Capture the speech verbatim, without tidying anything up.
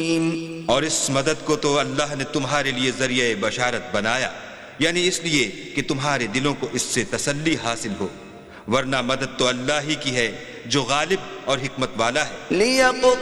और इस मदद को तो अल्लाह ने तुम्हारे लिए जरिए बशारत बनाया, यानी इसलिए कि तुम्हारे दिलों को इससे तसल्ली हासिल हो, वरना मदद तो अल्लाह ही की है जो गालिब और हिकमत वाला है।